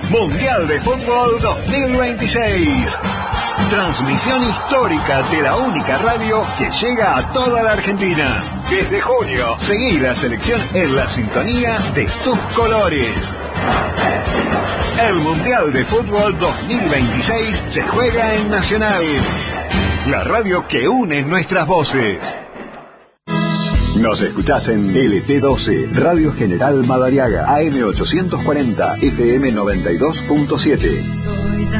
Mundial de Fútbol 2026. Transmisión histórica de la única radio que llega a toda la Argentina. Desde junio, seguí la selección en la sintonía de tus colores. El Mundial de Fútbol 2026 se juega en Nacional, la radio que une nuestras voces. Nos escuchás en LT12, Radio General Madariaga, AM 840, FM 92.7.